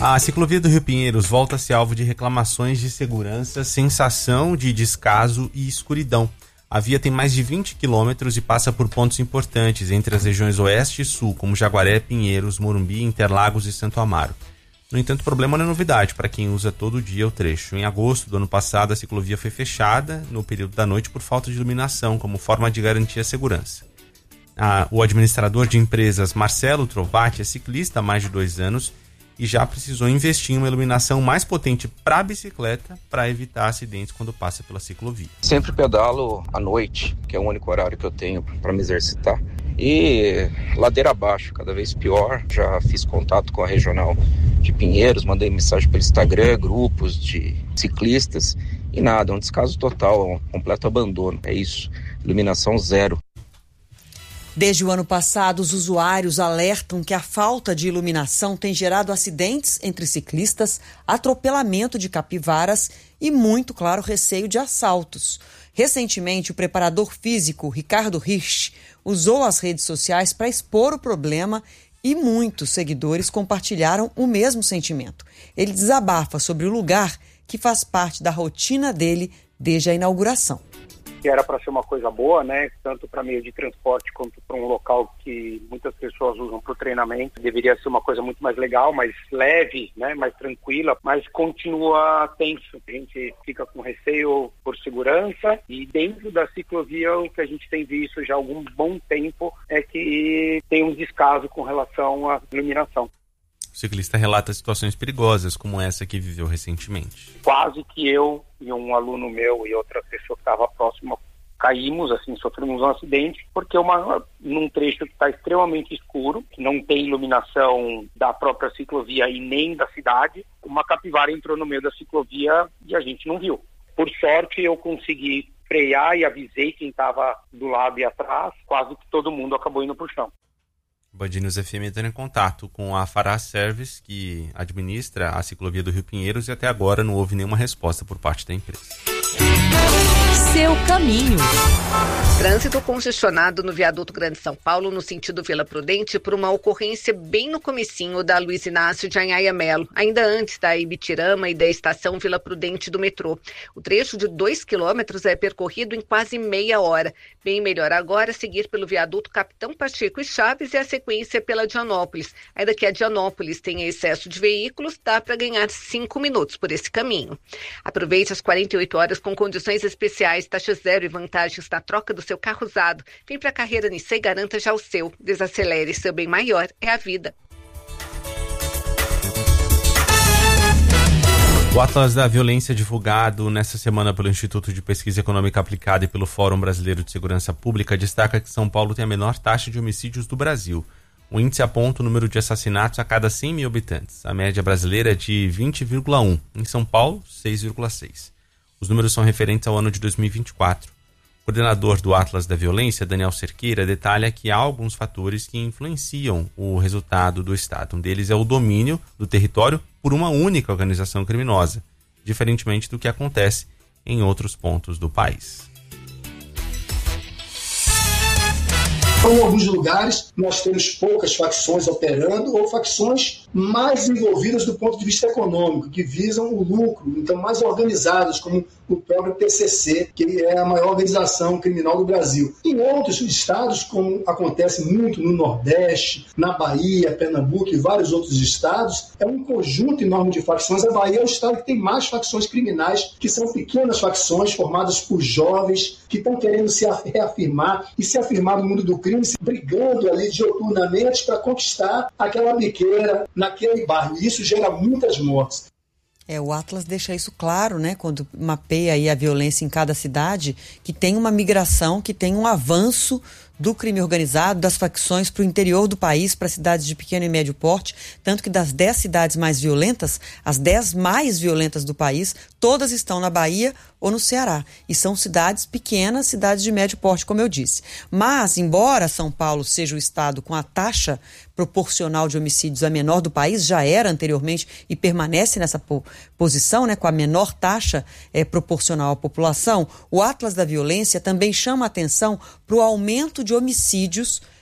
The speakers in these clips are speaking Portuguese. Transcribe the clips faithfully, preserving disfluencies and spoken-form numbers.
A ciclovia do Rio Pinheiros volta a ser alvo de reclamações de segurança, sensação de descaso e escuridão. A via tem mais de vinte quilômetros e passa por pontos importantes entre as regiões oeste e sul, como Jaguaré, Pinheiros, Morumbi, Interlagos e Santo Amaro. No entanto, o problema não é novidade para quem usa todo dia o trecho. Em agosto do ano passado, a ciclovia foi fechada no período da noite por falta de iluminação, como forma de garantir a segurança. Ah, o administrador de empresas Marcelo Trovati é ciclista há mais de dois anos e já precisou investir em uma iluminação mais potente para a bicicleta para evitar acidentes quando passa pela ciclovia. Sempre pedalo à noite, que é o único horário que eu tenho para me exercitar. E ladeira abaixo, cada vez pior. Já fiz contato com a regional de Pinheiros, mandei mensagem pelo Instagram, grupos de ciclistas e nada, um descaso total, um completo abandono. É isso, iluminação zero. Desde o ano passado, os usuários alertam que a falta de iluminação tem gerado acidentes entre ciclistas, atropelamento de capivaras e, muito claro, receio de assaltos. Recentemente, o preparador físico Ricardo Hirsch usou as redes sociais para expor o problema e muitos seguidores compartilharam o mesmo sentimento. Ele desabafa sobre o lugar que faz parte da rotina dele desde a inauguração. Que era para ser uma coisa boa, né? Tanto para meio de transporte quanto para um local que muitas pessoas usam para o treinamento. Deveria ser uma coisa muito mais legal, mais leve, né? Mais tranquila, mas continua tenso. A gente fica com receio por segurança e dentro da ciclovia o que a gente tem visto já há algum bom tempo é que tem um descaso com relação à iluminação. O ciclista relata situações perigosas, como essa que viveu recentemente. Quase que eu e um aluno meu e outra pessoa que estava próxima caímos, assim, sofremos um acidente, porque uma, num trecho que está extremamente escuro, que não tem iluminação da própria ciclovia e nem da cidade, uma capivara entrou no meio da ciclovia e a gente não viu. Por sorte, eu consegui frear e avisei quem estava do lado e atrás, quase que todo mundo acabou indo para o chão. Band News F M entrou em contato com a Fará Service, que administra a ciclovia do Rio Pinheiros, e até agora não houve nenhuma resposta por parte da empresa. Seu caminho. Trânsito congestionado no viaduto Grande São Paulo, no sentido Vila Prudente, por uma ocorrência bem no comecinho da Luiz Inácio de Anhaia Melo, ainda antes da Ibitirama e da estação Vila Prudente do metrô. O trecho de dois quilômetros é percorrido em quase meia hora. Bem melhor agora seguir pelo viaduto Capitão Pacheco e Chaves e a sequência pela Dianópolis. Ainda que a Dianópolis tenha excesso de veículos, dá para ganhar cinco minutos por esse caminho. Aproveite as quarenta e oito horas com condições especiais, taxa zero e vantagens na troca do seu carro usado. Vem para a Carreira Nissan e garanta já o seu. Desacelere, seu bem maior é a vida. O Atlas da Violência, divulgado nesta semana pelo Instituto de Pesquisa Econômica Aplicada e pelo Fórum Brasileiro de Segurança Pública, destaca que São Paulo tem a menor taxa de homicídios do Brasil. O índice aponta o número de assassinatos a cada cem mil habitantes. A média brasileira é de vinte vírgula um. Em São Paulo, seis vírgula seis. Os números são referentes ao ano de dois mil e vinte e quatro. O coordenador do Atlas da Violência, Daniel Cerqueira, detalha que há alguns fatores que influenciam o resultado do Estado. Um deles é o domínio do território por uma única organização criminosa, diferentemente do que acontece em outros pontos do país. Em alguns lugares, nós temos poucas facções operando ou facções mais envolvidas do ponto de vista econômico, que visam o lucro, então mais organizadas, como o próprio P C C, que é a maior organização criminal do Brasil. Em outros estados, como acontece muito no Nordeste, na Bahia, Pernambuco e vários outros estados, é um conjunto enorme de facções. A Bahia é o estado que tem mais facções criminais, que são pequenas facções formadas por jovens que estão querendo se reafirmar e se afirmar no mundo do crime, brigando ali dioturnamente para conquistar aquela biqueira naquele bairro. E isso gera muitas mortes. É, o Atlas deixa isso claro, né, quando mapeia aí a violência em cada cidade, que tem uma migração, que tem um avanço do crime organizado, das facções para o interior do país, para cidades de pequeno e médio porte, tanto que das dez cidades mais violentas, as dez mais violentas do país, todas estão na Bahia ou no Ceará. E são cidades pequenas, cidades de médio porte, como eu disse. Mas, embora São Paulo seja o estado com a taxa proporcional de homicídios a menor do país, já era anteriormente e permanece nessa po- posição, né, com a menor taxa é, proporcional à população, o Atlas da Violência também chama a atenção para o aumento de homicídios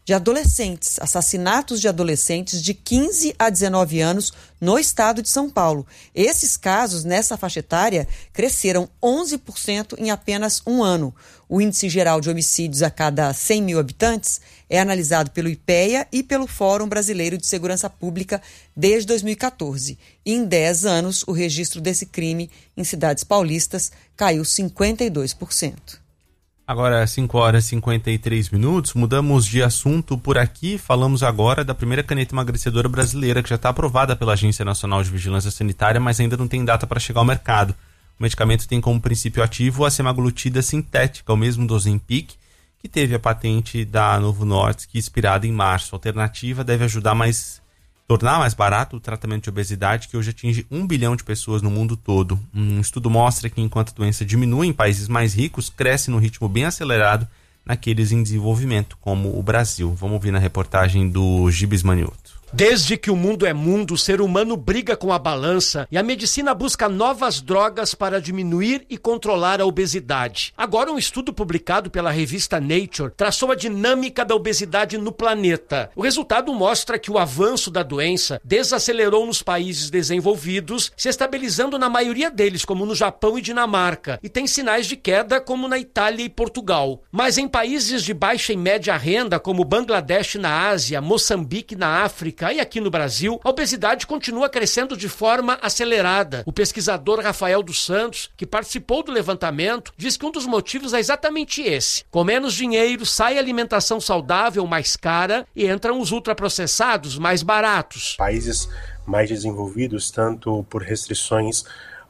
de adolescentes, assassinatos de adolescentes de quinze a dezenove anos no estado de São Paulo. Esses casos, nessa faixa etária, cresceram onze por cento em apenas um ano. O índice geral de homicídios a cada cem mil habitantes é analisado pelo IPEA e pelo Fórum Brasileiro de Segurança Pública desde dois mil e catorze. E em dez anos, o registro desse crime em cidades paulistas caiu cinquenta e dois por cento. Agora, cinco horas e cinquenta e três minutos, mudamos de assunto por aqui. Falamos agora da primeira caneta emagrecedora brasileira, que já está aprovada pela Agência Nacional de Vigilância Sanitária, mas ainda não tem data para chegar ao mercado. O medicamento tem como princípio ativo a semaglutida sintética, o mesmo do Ozempic, que teve a patente da Novo Nordisk expirada em março. A alternativa deve ajudar mais tornar mais barato o tratamento de obesidade, que hoje atinge um bilhão de pessoas no mundo todo. Um estudo mostra que enquanto a doença diminui em países mais ricos, cresce num ritmo bem acelerado naqueles em desenvolvimento, como o Brasil. Vamos ouvir na reportagem do Gibes Manioto. Desde que o mundo é mundo, o ser humano briga com a balança e a medicina busca novas drogas para diminuir e controlar a obesidade. Agora, um estudo publicado pela revista Nature traçou a dinâmica da obesidade no planeta. O resultado mostra que o avanço da doença desacelerou nos países desenvolvidos, se estabilizando na maioria deles, como no Japão e Dinamarca, e tem sinais de queda, como na Itália e Portugal. Mas em países de baixa e média renda, como Bangladesh na Ásia, Moçambique na África, e aqui no Brasil, a obesidade continua crescendo de forma acelerada. O pesquisador Rafael dos Santos, que participou do levantamento, diz que um dos motivos é exatamente esse. Com menos dinheiro, sai a alimentação saudável mais cara e entram os ultraprocessados mais baratos. Países mais desenvolvidos, tanto por restrições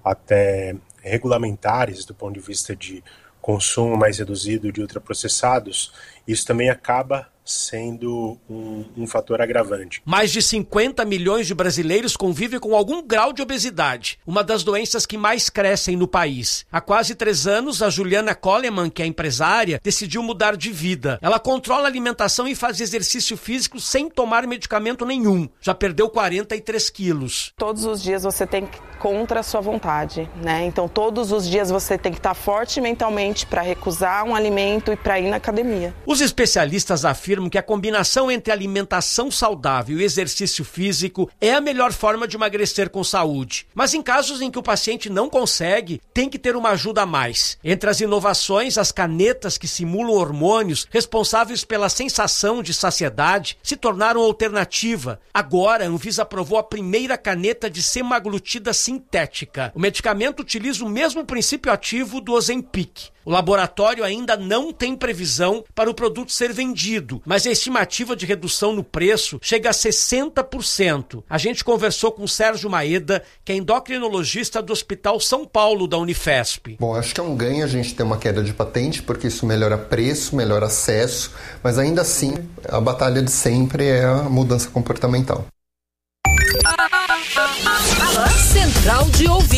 até regulamentares do ponto de vista de consumo mais reduzido de ultraprocessados, isso também acaba sendo um, um fator agravante. Mais de cinquenta milhões de brasileiros convivem com algum grau de obesidade, uma das doenças que mais crescem no país. Há quase três anos, a Juliana Coleman, que é empresária, decidiu mudar de vida. Ela controla a alimentação e faz exercício físico sem tomar medicamento nenhum. Já perdeu quarenta e três quilos. Todos os dias você tem que contra a sua vontade, né? Então todos os dias você tem que estar forte mentalmente para recusar um alimento e para ir na academia. Os especialistas afirmam que a combinação entre alimentação saudável e exercício físico é a melhor forma de emagrecer com saúde. Mas em casos em que o paciente não consegue, tem que ter uma ajuda a mais. Entre as inovações, as canetas que simulam hormônios responsáveis pela sensação de saciedade se tornaram alternativa. Agora, a Anvisa aprovou a primeira caneta de semaglutida sintética. O medicamento utiliza o mesmo princípio ativo do Ozempic. O laboratório ainda não tem previsão para o produto ser vendido, mas a estimativa de redução no preço chega a sessenta por cento. A gente conversou com o Sérgio Maeda, que é endocrinologista do Hospital São Paulo da Unifesp. Bom, acho que é um ganho a gente ter uma queda de patente, porque isso melhora preço, melhora acesso, mas ainda assim a batalha de sempre é a mudança comportamental. Central de Ouvintes.